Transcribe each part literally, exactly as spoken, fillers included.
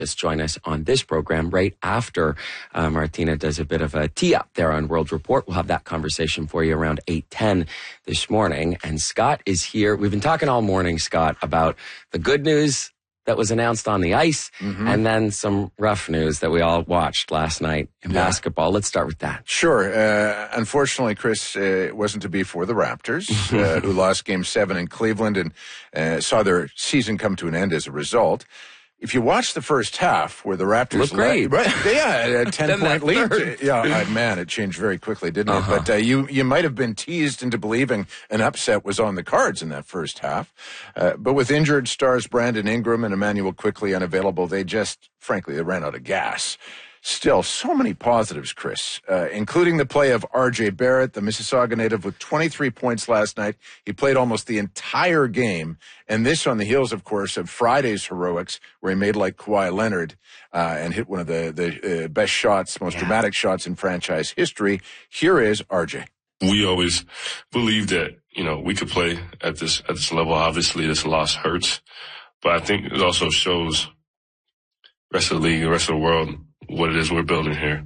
Just join us on this program right after uh, Martina does a bit of a tee up there on World Report. We'll have that conversation for you around eight ten this morning. And Scott is here. We've been talking all morning, Scott, about the good news that was announced on the ice mm-hmm. and then some rough news that we all watched last night in yeah. basketball. Let's start with that. Sure. Uh, unfortunately, Chris, uh, it wasn't to be for the Raptors, uh, who lost Game seven in Cleveland and uh, saw their season come to an end as a result. If you watch the first half where the Raptors looked great, led, right, yeah, a ten-point lead. Yeah, uh, man, it changed very quickly, didn't uh-huh. it? But uh, you you might have been teased into believing an upset was on the cards in that first half. Uh, but with injured stars Brandon Ingram and Emmanuel Quickley unavailable, they just, frankly, they ran out of gas. Still, so many positives, Chris, uh, including the play of R J Barrett, the Mississauga native, with twenty-three points last night. He played almost the entire game, and this on the heels, of course, of Friday's heroics, where he made like Kawhi Leonard uh, and hit one of the, the uh, best shots, most yeah. dramatic shots in franchise history. Here is R J. We always believed that, you know, we could play at this at this level. Obviously, this loss hurts, but I think it also shows the rest of the league, the rest of the world, what it is we're building here,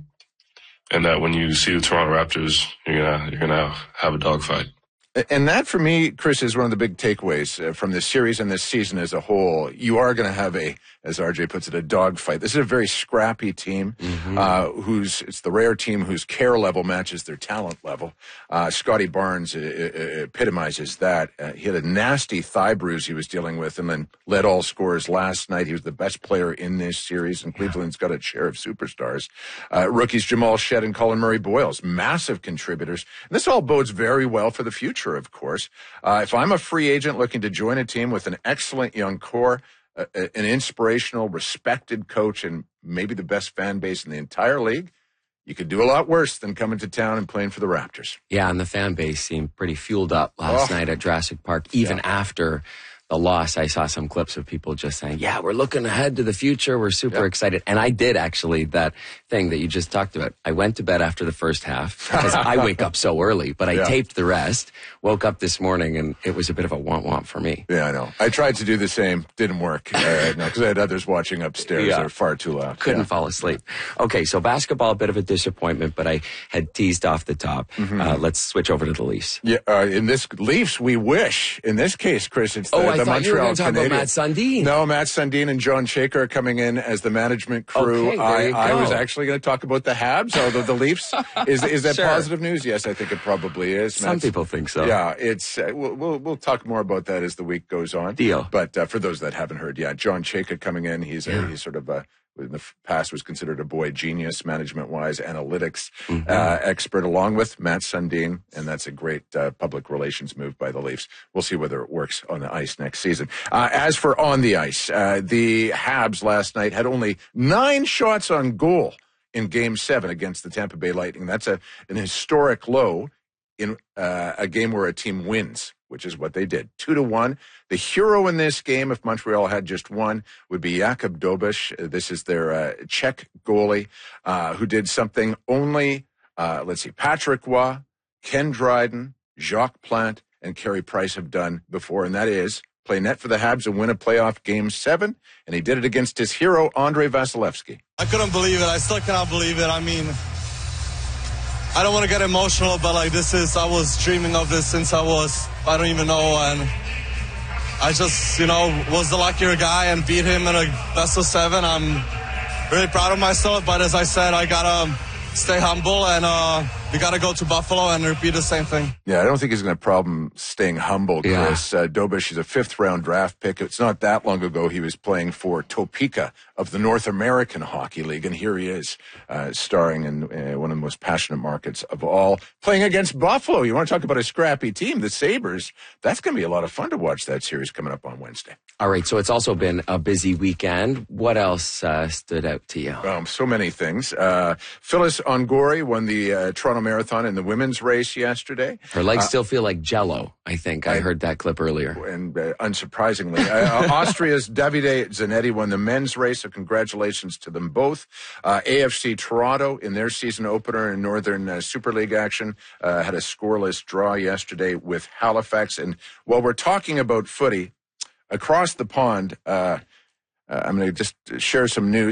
and that when you see the Toronto Raptors, you're gonna you're gonna have a dogfight. And that, for me, Chris, is one of the big takeaways uh, from this series and this season as a whole. You are going to have a, as R J puts it, a dogfight. This is a very scrappy team, mm-hmm. uh, who's, it's the rare team whose care level matches their talent level. Uh, Scotty Barnes uh, uh, epitomizes that. Uh, he had a nasty thigh bruise he was dealing with and then led all scorers last night. He was the best player in this series, and Cleveland's got a share of superstars. Uh, rookies Jamal Shedd and Colin Murray-Boyles, massive contributors. And this all bodes very well for the future, of course. Uh, if I'm a free agent looking to join a team with an excellent young core, uh, an inspirational, respected coach, and maybe the best fan base in the entire league, you could do a lot worse than coming to town and playing for the Raptors. Yeah, and the fan base seemed pretty fueled up last oh. night at Jurassic Park, even yeah. after the loss. I saw some clips of people just saying, yeah, we're looking ahead to the future. We're super yep. excited. And I did actually that thing that you just talked about. I went to bed after the first half because I wake up so early, but I yeah. taped the rest, woke up this morning, and it was a bit of a womp-womp for me. Yeah, I know. I tried to do the same. Didn't work. Uh, no, because I had others watching upstairs. Yeah. They were far too loud. Couldn't yeah. fall asleep. Okay, so basketball, a bit of a disappointment, but I had teased off the top. Mm-hmm. Uh, let's switch over to the Leafs. Yeah, uh, in this Leafs, we wish. In this case, Chris, it's the, oh, I the thought Montreal you were going to talk Canadiens. about Matt Sundin. No, Matt Sundin and John Shaker are coming in as the management crew. Okay, there I, you go. I was actually going to talk about the Habs, although the Leafs. Is is that sure. positive news? Yes, I think it probably is. Some Matt's, people think so. Yeah, it's uh, we'll, we'll we'll talk more about that as the week goes on. Deal. But uh, for those that haven't heard, yeah, John Shaker coming in. He's yeah. a, he's sort of a. In the past was considered a boy genius, management-wise, analytics mm-hmm. uh, expert, along with Matt Sundin, and that's a great uh, public relations move by the Leafs. We'll see whether it works on the ice next season. Uh, as for on the ice, uh, the Habs last night had only nine shots on goal in Game seven against the Tampa Bay Lightning. That's a an historic low in uh, a game where a team wins, which is what they did. Two to one. The hero in this game, if Montreal had just one, would be Jakub Dobeš. This is their uh, Czech goalie, uh, who did something only, uh, let's see, Patrick Roy, Ken Dryden, Jacques Plante, and Carey Price have done before, and that is play net for the Habs and win a playoff Game seven, and he did it against his hero, Andrei Vasilevsky. I couldn't believe it. I still cannot believe it. I mean, I don't want to get emotional, but like this is, I was dreaming of this since I was, I don't even know, and I just, you know, was the luckier guy and beat him in a best of seven. I'm really proud of myself, but as I said, I gotta stay humble, and uh, we gotta go to Buffalo and repeat the same thing. Yeah, I don't think he's going to have a problem staying humble, Chris. Yeah. Uh, Dobeš is a fifth-round draft pick. It's not that long ago he was playing for Topeka of the North American Hockey League, and here he is, uh, starring in uh, one of the most passionate markets of all, playing against Buffalo. You want to talk about a scrappy team, the Sabres. That's going to be a lot of fun to watch that series coming up on Wednesday. All right, so it's also been a busy weekend. What else uh, stood out to you? Um, so many things. Uh, Phyllis Ongori won the uh, Toronto Marathon in the women's race yesterday. Her legs uh, still feel like Jell-O, I think. I, I heard that clip earlier. And uh, unsurprisingly, uh, Austria's Davide Zanetti won the men's race, so congratulations to them both. Uh, A F C Toronto, in their season opener in Northern uh, Super League action, uh, had a scoreless draw yesterday with Halifax. And while we're talking about footy, across the pond, uh, uh, I'm going to just share some news.